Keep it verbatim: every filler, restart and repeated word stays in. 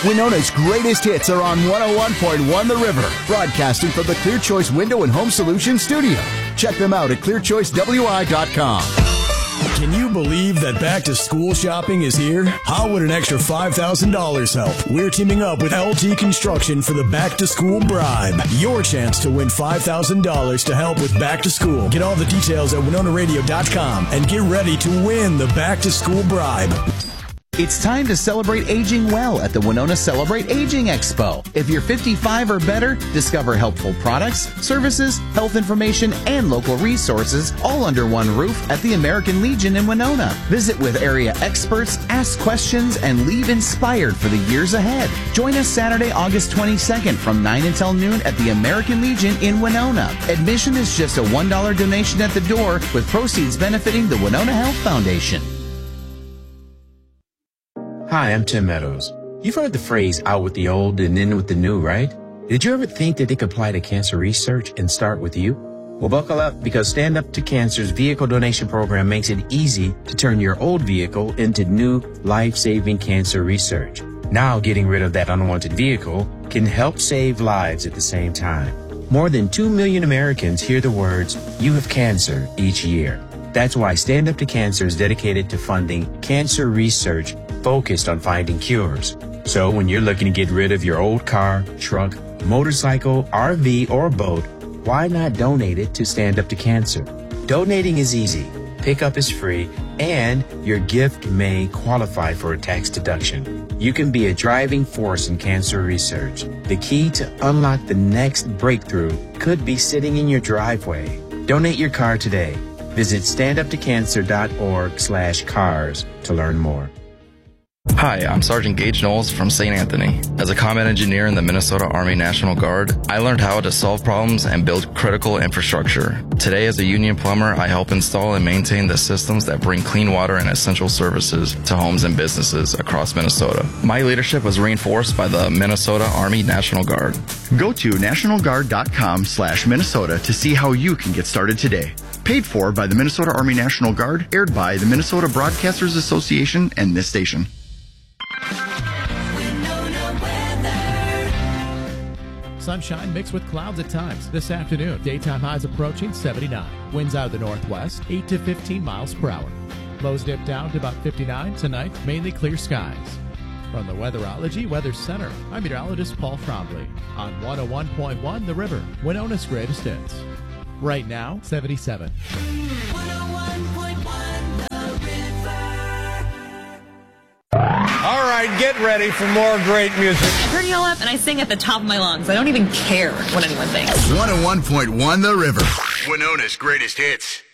Winona's greatest hits are on one oh one point one The River, broadcasting from the Clear Choice Window and Home Solutions studio. Check them out at clear choice w i dot com. Can you believe that back-to-school shopping is here? How would an extra five thousand dollars help? We're teaming up with L T Construction for the back-to-school bribe. Your chance to win five thousand dollars to help with back-to-school. Get all the details at winona radio dot com and get ready to win the back-to-school bribe. It's time to celebrate aging well at the Winona Celebrate Aging Expo. If you're fifty-five or better, discover helpful products, services, health information, and local resources all under one roof at the American Legion in Winona. Visit with area experts, ask questions, and leave inspired for the years ahead. Join us Saturday, August twenty-second from nine until noon at the American Legion in Winona. Admission is just a one dollar donation at the door with proceeds benefiting the Winona Health Foundation. Hi, I'm Tim Meadows. You've heard the phrase out with the old and in with the new, right? Did you ever think that it could apply to cancer research and start with you? Well, buckle up, because Stand Up to Cancer's vehicle donation program makes it easy to turn your old vehicle into new life-saving cancer research. Now, getting rid of that unwanted vehicle can help save lives at the same time. More than two million Americans hear the words, "You have cancer," each year. That's why Stand Up to Cancer is dedicated to funding cancer research focused on finding cures. So when you're looking to get rid of your old car, truck, motorcycle, R V, or boat, why not donate it to Stand Up to Cancer? Donating is easy, pickup is free, and your gift may qualify for a tax deduction. You can be a driving force in cancer research. The key to unlock the next breakthrough could be sitting in your driveway. Donate your car today. Visit stand up to cancer dot org slash cars to learn more. Hi, I'm Sergeant Gage Knowles from Saint Anthony. As a combat engineer in the Minnesota Army National Guard, I learned how to solve problems and build critical infrastructure. Today, as a union plumber, I help install and maintain the systems that bring clean water and essential services to homes and businesses across Minnesota. My leadership was reinforced by the Minnesota Army National Guard. Go to national guard dot com slash Minnesota to see how you can get started today. Paid for by the Minnesota Army National Guard, aired by the Minnesota Broadcasters Association and this station. Sunshine mixed with clouds at times this afternoon. Daytime highs approaching seventy-nine. Winds out of the northwest, eight to fifteen miles per hour. Lows dip down to about fifty-nine. Tonight, mainly clear skies. From the Weatherology Weather Center, I'm meteorologist Paul Frombley on one oh one point one The River, Winona's greatest hits. Right now, seventy-seven. one oh one point one The River. All right, get ready for more great music. I turn y'all up and I sing at the top of my lungs. I don't even care what anyone thinks. one oh one point one The River, Winona's greatest hits.